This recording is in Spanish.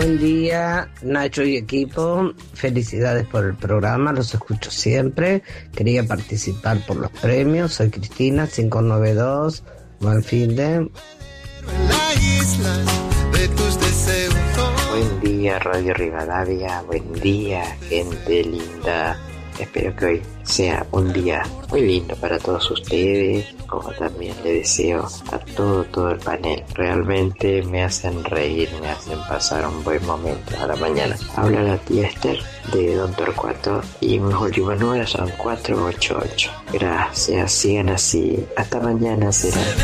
Buen día, Nacho y equipo. Felicidades por el programa, los escucho siempre. Quería participar por los premios. Soy Cristina, 592. Buen fin de... Buen día, Radio Rivadavia. Buen día, gente linda. Espero que hoy sea un día muy lindo para todos ustedes, como también le deseo a todo el panel. Realmente me hacen reír, me hacen pasar un buen momento a la mañana. Habla la tía Esther de Don Torcuato y mis últimos números son 488. Gracias, sigan así. Hasta mañana será.